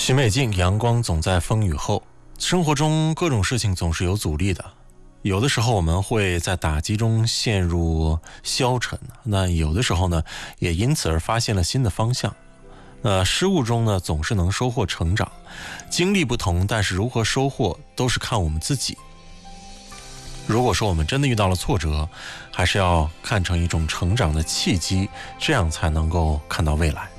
许美静，阳光总在风雨后。生活中各种事情总是有阻力的，有的时候我们会在打击中陷入消沉，那有的时候呢，也因此而发现了新的方向。失误中呢，总是能收获成长。经历不同，但是如何收获都是看我们自己。如果说我们真的遇到了挫折，还是要看成一种成长的契机，这样才能够看到未来。